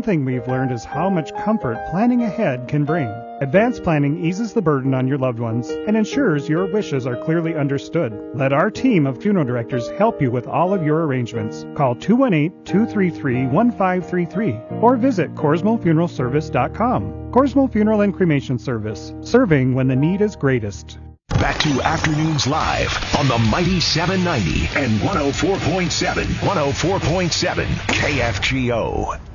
thing we've learned is how much comfort planning ahead can bring. Advanced planning eases the burden on your loved ones and ensures your wishes are clearly understood. Let our team of funeral directors help you with all of your arrangements. Call 218-233-1533 or visit CorsmoFuneralService.com. Corsmo Funeral and Cremation Service, serving when the need is greatest. Back to Afternoons Live on the Mighty 790 and 104.7 KFGO.